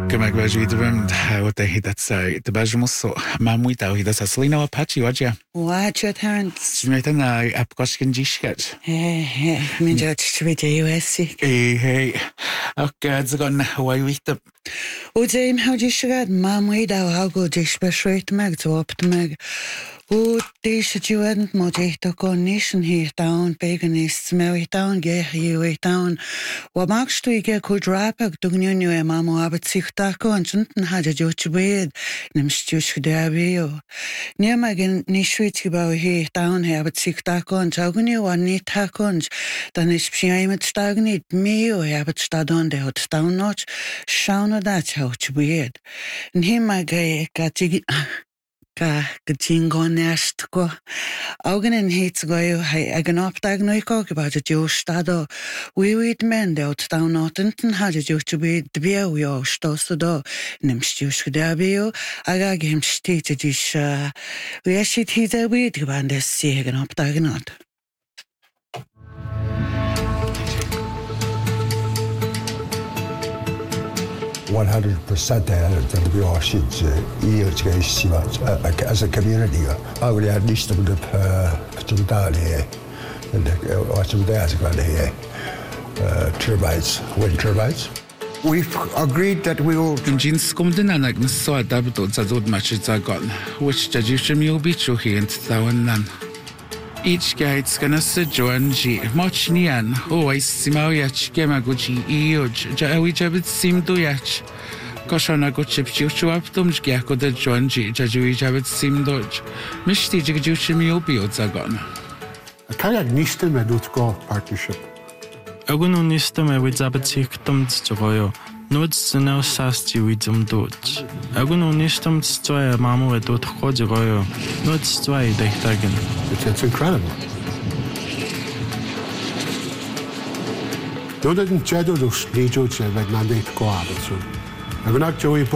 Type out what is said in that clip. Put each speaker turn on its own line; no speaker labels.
Gymaig wedi dwi'n hawdd hyd at dy bas mwso ma mwy daw hyd at Selina o Pachi wadia.
Wadia Terence.
Dwi'n meddwl na apgos gyn disgad.
Mynd oed trwy'n USC.
Hei. Ac ydyn hwai wyth.
O dyn hawdd disgad ma mwy daw hawgo disbysrwyt meg dwopt meg. O deis y diwedd mod eich o gonnis yn hir dawn began is mew eich dawn gech yw eich dawn. Wa mag stwy ge cwdrap ag dwgniwn yw mam o abad sich daco yn synt yn had a diwch bwyd nym stiwch gydafi o. Nia mag yn niswyd gybaw eich dawn he abad sich daco yn tawgwn yw a ni taco yn dan is psiaimed stagnid mi o he abad stadon de hod stawn noch siawn o da tawch bwyd. Yn hi mag e gatig gyda'n gonest go. Augen yn heit go yw ag yn opdag nwy go gyda dy diw stad o. Wywyd mend o tawn o dynten had y diw tybyd dbiaw o stos o do. Nym stiwch gyda fi o ag ag hym styd y dis wiesid hyd a wyd gyda yn desi ag yn opdag yn od.
As a community, I would at least have put down here and watch them there turbines, wind turbines.
We've agreed that we will.
Gyn sgwmdyn anag na so a dabdod sa ddod matches a gon, which da jiwch am yw bitw hi yn tyddawn nan. Each guide gonna sit Joan G. Much nian, oh, I see my yach, Gemma Gucci, Eoj, Jawi Jabit sim do yach. Goshana go chip you up dum Giaco de Joan G. Jawi Jabit sim dodge. Mishti Jiguchimi opio zagon.
A kajak niste me dutko partnership.
Aguno niste me with Zabatik dumt to royo. Nods to no sasti with them dodge. Aguno nistum stoy a mamu at dot royo. Nods to a dechtagen.
It's incredible. No didn't jedo dos lejo che like mandate go out so. I'm not Joey